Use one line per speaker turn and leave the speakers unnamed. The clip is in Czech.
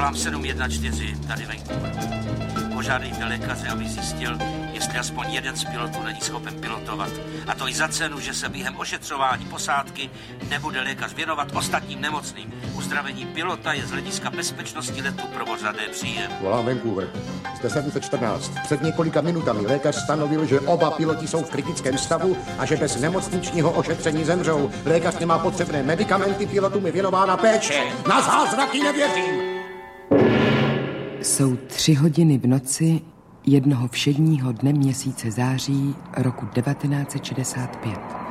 Volám 714, tady Vancouver. Požádejte lékaře, aby zjistil, jestli aspoň jeden z pilotů není schopen pilotovat. A to i za cenu, že se během ošetřování posádky nebude lékař věnovat ostatním nemocným. Uzdravení pilota je z hlediska bezpečnosti letu prvořadé příjem.
Volám Vancouver. Jste 714. Před několika minutami lékař stanovil, že oba piloti jsou v kritickém stavu a že bez nemocničního ošetření zemřou. Lékař nemá potřebné medikamenty, pilotům je věnována péče. Na zázraky nevěřím!
Jsou 3 hodiny v noci jednoho všedního dne měsíce září roku 1965.